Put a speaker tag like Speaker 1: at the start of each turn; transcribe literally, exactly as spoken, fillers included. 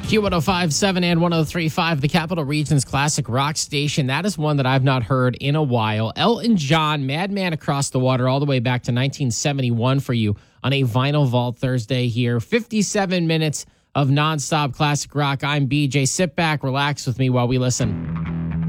Speaker 1: Q one oh five point seven and one oh three point five, the Capital Region's classic rock station. That is one that I've not heard in a while. Elton John, Madman Across the Water, all the way back to nineteen seventy-one for you on a Vinyl Vault Thursday here. fifty-seven minutes of nonstop classic rock. I'm B J. Sit back, relax with me while we listen.